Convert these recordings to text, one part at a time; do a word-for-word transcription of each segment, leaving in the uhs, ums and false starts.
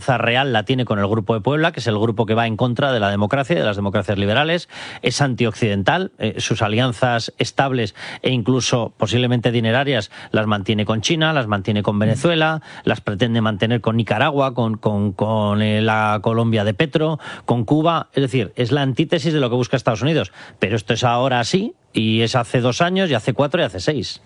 alianza real la tiene con el Grupo de Puebla, que es el grupo que va en contra de la democracia y de las democracias liberales. Es antioccidental, eh, sus alianzas estables e incluso posiblemente dinerarias las mantiene con China, las mantiene con Venezuela, las pretende mantener con Nicaragua, con, con, con eh, la Colombia de Petro, con Cuba. Es decir, es la antítesis de lo que busca Estados Unidos. Pero esto es ahora así, y es hace dos años, y hace cuatro, y hace seis.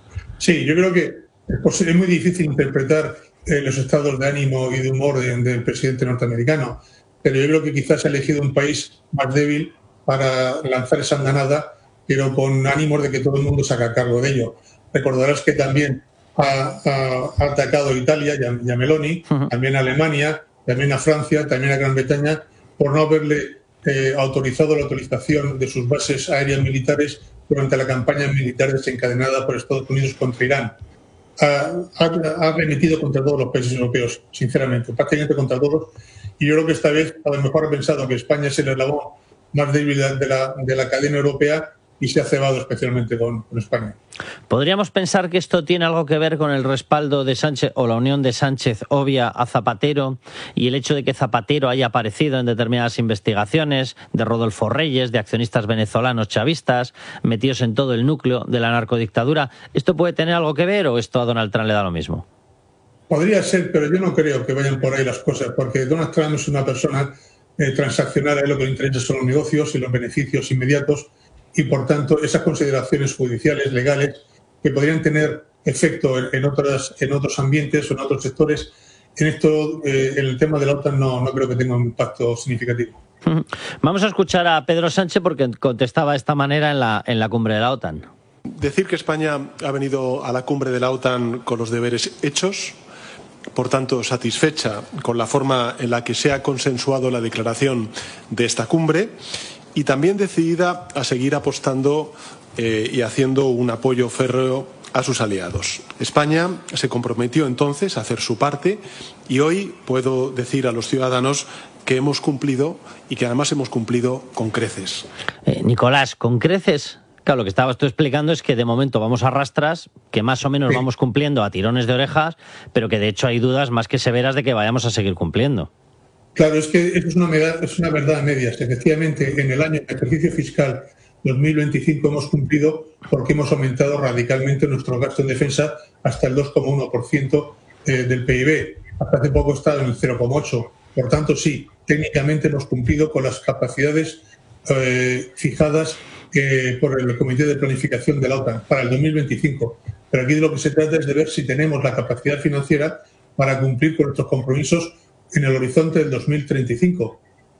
Sí, yo creo que es muy difícil interpretar eh, los estados de ánimo y de humor de, del presidente norteamericano, pero yo creo que quizás ha elegido un país más débil para lanzar esa andanada, pero con ánimos de que todo el mundo se haga cargo de ello. Recordarás que también ha, ha, ha atacado a Italia y a Meloni, uh-huh. también a Alemania, también a Francia, también a Gran Bretaña, por no haberle eh, autorizado la utilización de sus bases aéreas militares durante la campaña militar desencadenada por Estados Unidos contra Irán. Ha, ha, ha remitido contra todos los países europeos, sinceramente, prácticamente contra todos. Y yo creo que esta vez a lo mejor ha pensado que España es el eslabón más débil de la, de la cadena europea y se ha cebado especialmente con, con España. ¿Podríamos pensar que esto tiene algo que ver con el respaldo de Sánchez o la unión de Sánchez obvia a Zapatero y el hecho de que Zapatero haya aparecido en determinadas investigaciones de Rodolfo Reyes, de accionistas venezolanos chavistas, metidos en todo el núcleo de la narcodictadura? ¿Esto puede tener algo que ver o esto a Donald Trump le da lo mismo? Podría ser, pero yo no creo que vayan por ahí las cosas, porque Donald Trump es una persona eh, transaccional, a lo que le interesa son los negocios y los beneficios inmediatos, y por tanto esas consideraciones judiciales, legales, que podrían tener efecto en, en, otras, en otros ambientes o en otros sectores, en esto, eh, en el tema de la OTAN no, no creo que tenga un impacto significativo. Vamos a escuchar a Pedro Sánchez porque contestaba de esta manera en la, en la cumbre de la OTAN. Decir que España ha venido a la cumbre de la OTAN con los deberes hechos, por tanto satisfecha con la forma en la que se ha consensuado la declaración de esta cumbre, y también decidida a seguir apostando eh, y haciendo un apoyo férreo a sus aliados. España se comprometió entonces a hacer su parte y hoy puedo decir a los ciudadanos que hemos cumplido y que además hemos cumplido con creces. Eh, Nicolás, ¿con creces? Claro, lo que estabas tú explicando es que de momento vamos a rastras, que más o menos sí. vamos cumpliendo a tirones de orejas, pero que de hecho hay dudas más que severas de que vayamos a seguir cumpliendo. Claro, es que eso es una, es una verdad a medias. Efectivamente, en el año de ejercicio fiscal dos mil veinticinco hemos cumplido porque hemos aumentado radicalmente nuestro gasto en defensa hasta el dos coma uno por ciento del P I B. Hasta hace poco estaba en el cero coma ocho por ciento. Por tanto, sí, técnicamente hemos cumplido con las capacidades eh, fijadas eh, por el Comité de Planificación de la OTAN para el dos mil veinticinco. Pero aquí de lo que se trata es de ver si tenemos la capacidad financiera para cumplir con nuestros compromisos en el horizonte del dos mil treinta y cinco.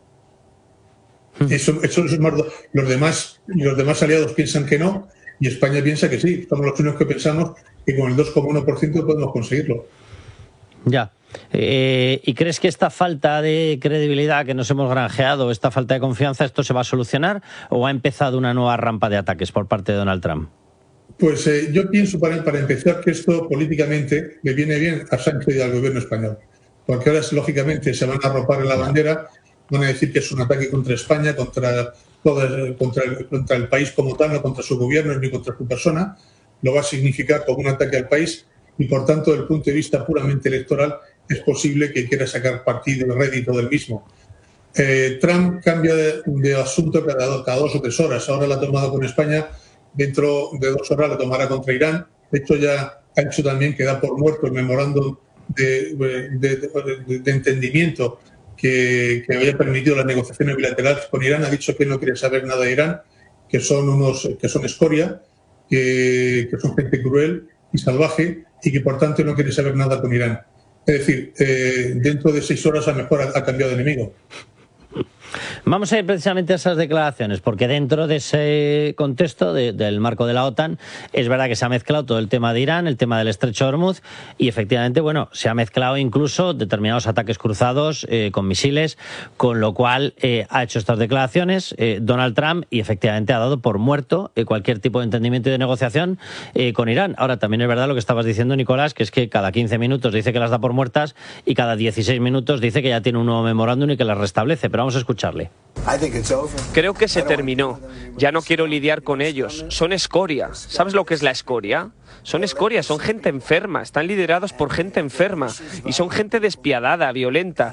Eso, eso es más, los demás los demás aliados piensan que no y España piensa que sí. Somos los únicos que pensamos que con el dos coma uno por ciento podemos conseguirlo. Ya. Eh, ¿Y crees que esta falta de credibilidad que nos hemos granjeado, esta falta de confianza, esto se va a solucionar o ha empezado una nueva rampa de ataques por parte de Donald Trump? Pues eh, yo pienso para, para empezar que esto políticamente le viene bien a Sánchez y al gobierno español. Porque ahora, lógicamente, se van a arropar en la bandera, van a decir que es un ataque contra España, contra, todo, contra, el, contra el país como tal, no contra su gobierno ni contra su persona. Lo va a significar como un ataque al país y, por tanto, desde el punto de vista puramente electoral, es posible que quiera sacar partido y rédito del mismo. Eh, Trump cambia de, de asunto cada, cada dos o tres horas. Ahora lo ha tomado con España, dentro de dos horas lo tomará contra Irán. De hecho, ya ha hecho también que da por muerto el memorándum De, de, de, de entendimiento que, que había permitido las negociaciones bilaterales con Irán. Ha dicho que no quiere saber nada de Irán, que son unos que son escoria, que, que son gente cruel y salvaje y que por tanto no quiere saber nada con Irán. Es decir, eh, dentro de seis horas a lo mejor ha, ha cambiado de enemigo. Vamos a ir precisamente a esas declaraciones, porque dentro de ese contexto de, del marco de la OTAN es verdad que se ha mezclado todo el tema de Irán, el tema del estrecho de Hormuz y efectivamente, bueno, se ha mezclado incluso determinados ataques cruzados eh, con misiles, con lo cual eh, ha hecho estas declaraciones eh, Donald Trump y efectivamente ha dado por muerto eh, cualquier tipo de entendimiento y de negociación eh, con Irán. Ahora, también es verdad lo que estabas diciendo, Nicolás, que es que cada quince minutos dice que las da por muertas y cada dieciséis minutos dice que ya tiene un nuevo memorándum y que las restablece, pero vamos a escucharle. Creo que se terminó. Ya no quiero lidiar con ellos. Son escoria. ¿Sabes lo que es la escoria? Son escoria, son gente enferma. Están liderados por gente enferma. Y son gente despiadada, violenta.